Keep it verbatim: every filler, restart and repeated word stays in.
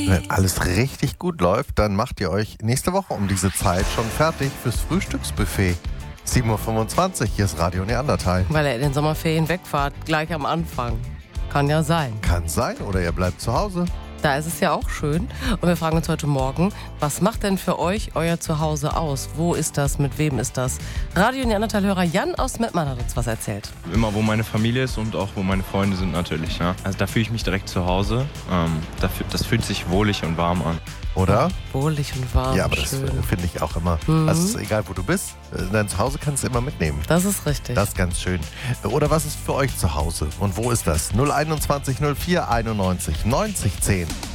Wenn alles richtig gut läuft, dann macht ihr euch nächste Woche um diese Zeit schon fertig fürs Frühstücksbuffet. sieben Uhr fünfundzwanzig, hier ist Radio Neandertal. Weil er in den Sommerferien wegfahrt, gleich am Anfang. Kann ja sein. Kann sein, oder ihr bleibt zu Hause. Da ist es ja auch schön. Und wir fragen uns heute Morgen, was macht denn für euch euer Zuhause aus? Wo ist das? Mit wem ist das? Radio Neandertal-Hörer Jan aus Mettmann hat uns was erzählt. Immer wo meine Familie ist und auch wo meine Freunde sind natürlich. Ja. Also da fühle ich mich direkt zu Hause. Ähm, dafür, das fühlt sich wohlig und warm an. Oder? Wohlig und warm. Ja, aber das schön. finde ich auch immer. Mhm. Also es ist egal, wo du bist. Dein Zuhause kannst du immer mitnehmen. Das ist richtig. Das ist ganz schön. Oder was ist für euch zu Hause? Und wo ist das? null einundzwanzig null vier einundneunzig neunzig zehn.